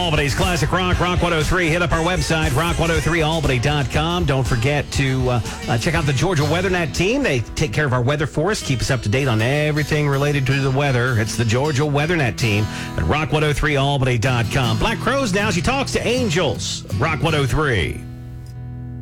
Albany's Classic Rock, Rock 103. Hit up our website, rock103albany.com. Don't forget to check out the Georgia WeatherNet team. They take care of our weather for us, keep us up to date on everything related to the weather. It's the Georgia WeatherNet team at rock103albany.com. Black Crowes now. She talks to angels. Rock 103.